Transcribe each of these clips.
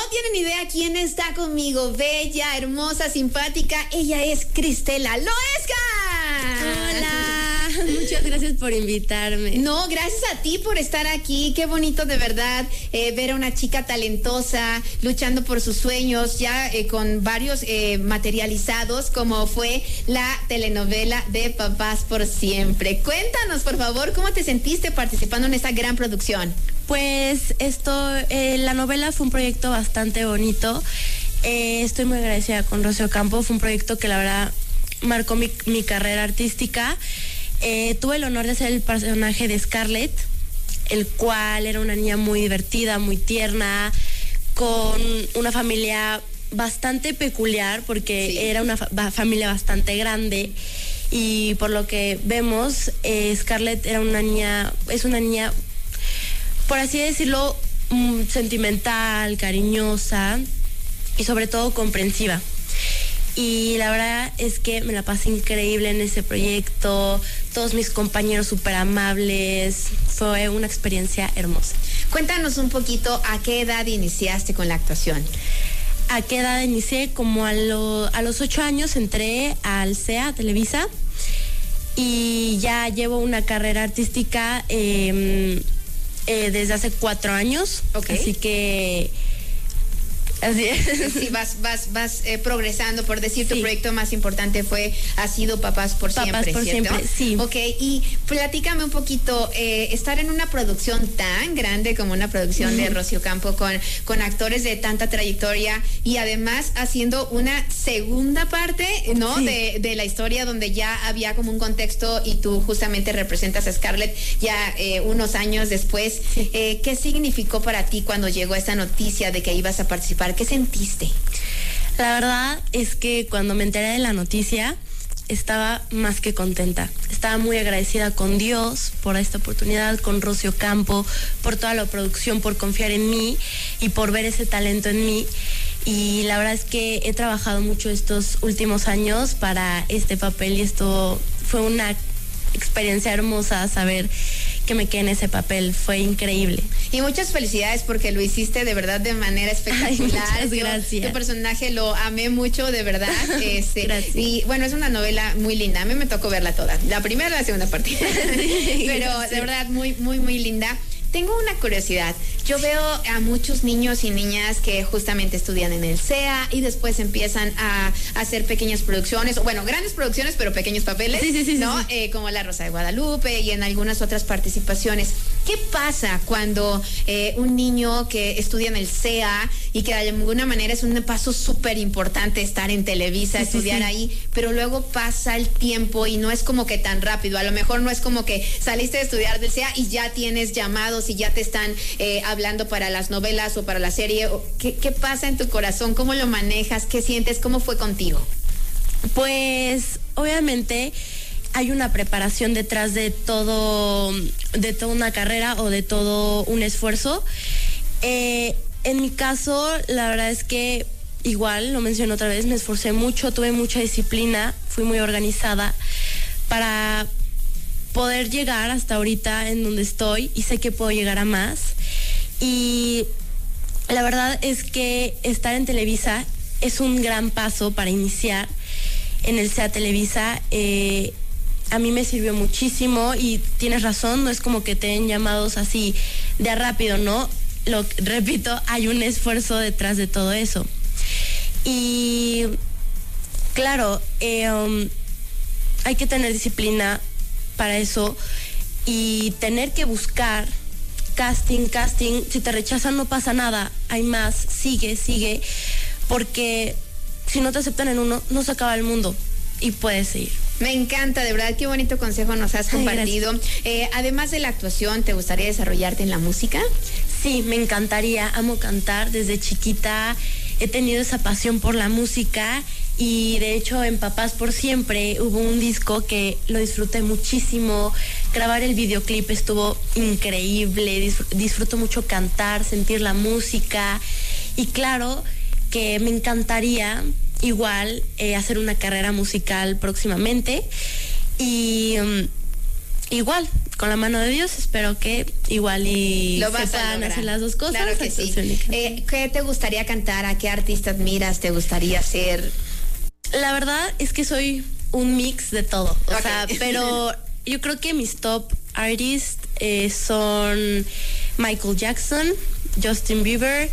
tienen idea quién está conmigo. Bella, hermosa, simpática. Ella es Cristela Loesca. Hola, muchas gracias por invitarme. No, gracias a ti por estar aquí. Qué bonito de verdad ver a una chica talentosa luchando por sus sueños, ya con varios materializados, como fue la telenovela de Papás por Siempre. Cuéntanos, por favor, ¿cómo te sentiste participando en esta gran producción? Pues la novela fue un proyecto bastante bonito. Estoy muy agradecida con Rocío Campo. Fue un proyecto que la verdad marcó mi carrera artística. Tuve el honor de ser el personaje de Scarlett, el cual era una niña muy divertida, muy tierna, con una familia bastante peculiar, porque sí, era una familia bastante grande. Y por lo que vemos, Scarlett es una niña, por así decirlo, sentimental, cariñosa y sobre todo comprensiva. Y la verdad es que me la pasé increíble en ese proyecto, todos mis compañeros súper amables, fue una experiencia hermosa. Cuéntanos un poquito, ¿a qué edad iniciaste con la actuación? ¿A qué edad inicié? Como a los 8 años entré al CEA, Televisa, y ya llevo una carrera artística desde hace 4 años, okay. Así que... Así es. Sí, vas progresando, por decir, tu proyecto más importante ha sido Papás por Siempre, Papás por ¿cierto? Siempre, sí. Ok, y platícame un poquito, estar en una producción tan grande como una producción de Rocío Campo con actores de tanta trayectoria y además haciendo una segunda parte, ¿no? Sí. De la historia donde ya había como un contexto y tú justamente representas a Scarlett ya unos años después. Sí. ¿Qué significó para ti cuando llegó esta noticia de que ibas a participar? ¿Qué sentiste? La verdad es que cuando me enteré de la noticia estaba más que contenta. Estaba muy agradecida con Dios por esta oportunidad, con Rocío Campo, por toda la producción, por confiar en mí y por ver ese talento en mí. Y la verdad es que he trabajado mucho estos últimos años para este papel y esto fue una experiencia hermosa, saber que me quedé en ese papel, fue increíble. Y muchas felicidades porque lo hiciste de verdad de manera espectacular. Ay, muchas gracias. Tu personaje lo amé mucho, de verdad. Gracias. Y bueno, es una novela muy linda. A mí me tocó verla toda, la primera y la segunda parte. Pero gracias. De verdad muy, muy, muy linda. Tengo una curiosidad. Yo veo a muchos niños y niñas que justamente estudian en el CEA y después empiezan a hacer pequeñas producciones, bueno, grandes producciones, pero pequeños papeles, ¿no? Sí. Como La Rosa de Guadalupe y en algunas otras participaciones. ¿Qué pasa cuando un niño que estudia en el CEA y que de alguna manera es un paso súper importante estar en Televisa, estudiar ahí, pero luego pasa el tiempo y no es como que tan rápido? A lo mejor no es como que saliste de estudiar del CEA y ya tienes llamados y ya te están hablando para las novelas o para la serie. ¿Qué pasa en tu corazón? ¿Cómo lo manejas? ¿Qué sientes? ¿Cómo fue contigo? Pues obviamente hay una preparación detrás de toda una carrera o de todo un esfuerzo. En mi caso, la verdad es que igual, lo menciono otra vez, me esforcé mucho, tuve mucha disciplina, fui muy organizada para poder llegar hasta ahorita en donde estoy y sé que puedo llegar a más. Y la verdad es que estar en Televisa es un gran paso para iniciar en el CEA Televisa. A mí me sirvió muchísimo y tienes razón, no es como que te den llamados así de rápido, ¿no? Repito, hay un esfuerzo detrás de todo eso. Y claro, hay que tener disciplina para eso y tener que buscar casting, si te rechazan no pasa nada, hay más, sigue, porque si no te aceptan en uno, no se acaba el mundo y puedes seguir. Me encanta, de verdad, qué bonito consejo nos has compartido. Además de la actuación, ¿te gustaría desarrollarte en la música? Sí, me encantaría, amo cantar, desde chiquita he tenido esa pasión por la música y de hecho en Papás por Siempre hubo un disco que lo disfruté muchísimo, grabar el videoclip estuvo increíble, disfruto mucho cantar, sentir la música y claro que me encantaría igual hacer una carrera musical próximamente y igual con la mano de Dios, espero que igual y Lo se vas a puedan lograr. hacer las dos cosas. Claro que sí. ¿Qué te gustaría cantar? ¿A qué artista admiras? ¿Te gustaría ser? La verdad es que soy un mix de todo. O Ok. sea, pero yo creo que mis top artists son Michael Jackson, Justin Bieber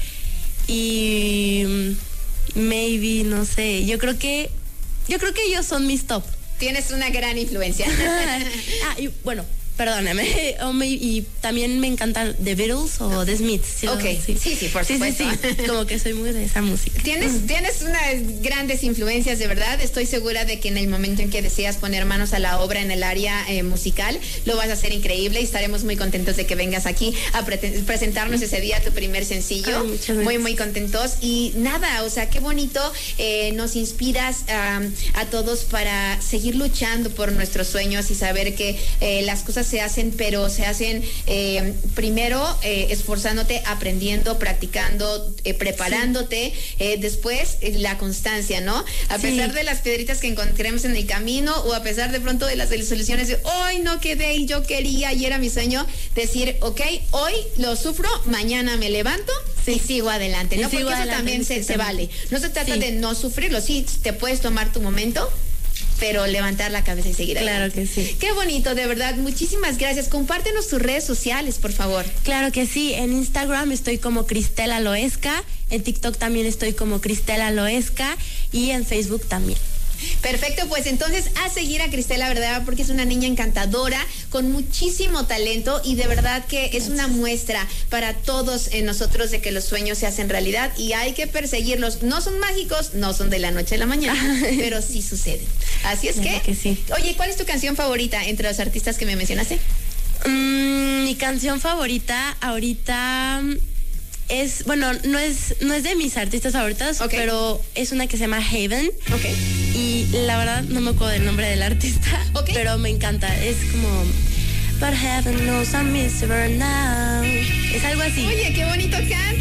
y maybe, no sé, yo creo que ellos son mis top. Tienes una gran influencia. Y bueno, perdóname. Y también me encantan The Beatles o The Smiths. ¿Sí? Ok, sí, por supuesto. Sí. Como que soy muy de esa música. Tienes unas grandes influencias, de verdad. Estoy segura de que en el momento en que decidas poner manos a la obra en el área musical, lo vas a hacer increíble y estaremos muy contentos de que vengas aquí a presentarnos ese día tu primer sencillo. Ay, muchas gracias. Muy contentos. Y nada, o sea, qué bonito. Nos inspiras a todos para seguir luchando por nuestros sueños y saber que las cosas se hacen, pero se hacen primero esforzándote, aprendiendo, practicando, preparándote, después la constancia, ¿no? A pesar de las piedritas que encontremos en el camino o a pesar de pronto de las soluciones de hoy no quedé y yo quería y era mi sueño, decir, ok, hoy lo sufro, mañana me levanto y sigo adelante, ¿no? Porque eso también se vale. No se trata de no sufrirlo, sí, te puedes tomar tu momento, pero levantar la cabeza y seguir adelante. Claro que sí. Qué bonito, de verdad. Muchísimas gracias. Compártenos tus redes sociales, por favor. Claro que sí. En Instagram estoy como Cristela Loesca. En TikTok también estoy como Cristela Loesca. Y en Facebook también. Perfecto, pues entonces a seguir a Cristela, ¿verdad? Porque es una niña encantadora, con muchísimo talento y de verdad que es una muestra para todos nosotros de que los sueños se hacen realidad y hay que perseguirlos. No son mágicos, no son de la noche a la mañana, pero sí suceden. Así es que sí. Oye, ¿cuál es tu canción favorita entre los artistas que me mencionaste? Mi canción favorita ahorita es, bueno, no es de mis artistas favoritas, pero es una que se llama Haven. Ok. Y la verdad no me acuerdo del nombre del artista, pero me encanta. Es como But heaven knows I miss her now. Es algo así. Oye, qué bonito canta.